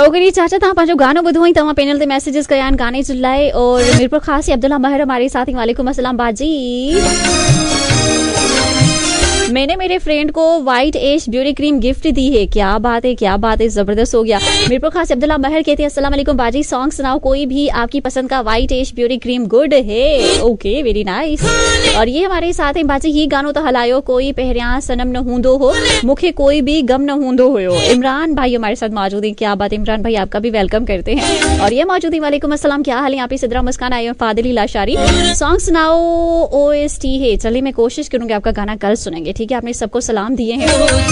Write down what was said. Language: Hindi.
छोकरी चाचा तव्हां पंहिंजो गानो ॿुधो ऐं तव्हां पैनल ते मैसेजेस कया आहिनि गाने जे लाइ और मीरपुर ख़ासि अब्दुल्ला महर हमारे साथी वालेकुम अस्सलाम बाजी। मैंने मेरे फ्रेंड को व्हाइट एश ब्यूटी क्रीम गिफ्ट दी है। क्या बात है, क्या बात है, जबरदस्त हो गया। मीरपुर खास अब्दुल्ला महर कहते हैं अस्सलाम वालेकुम बाजी, सॉन्ग सुनाओ कोई भी आपकी पसंद का। व्हाइट एश ब्यूटी क्रीम गुड है, ओके वेरी नाइस। और ये हमारे साथ हैं बाजी, ही गानो तो हलायो कोई पहिरियां सनम न हूंदो हो मुखे कोई भी गम न हूंदो हुयो। इमरान भाई हमारे साथ मौजूद है। क्या बात है इमरान भाई, आपका भी वेलकम करते हैं। और ये मौजूद है वालेकुम अस्सलाम, क्या हाल है? यहाँ पे सिद्रा मुस्कान आई फादिली लाशारी। सॉन्ग सुनाओ OST है। चलिए मैं कोशिश करूंगी आपका गाना कल सुनेंगे, ठीक है? आपने सबको सलाम दिए हैं।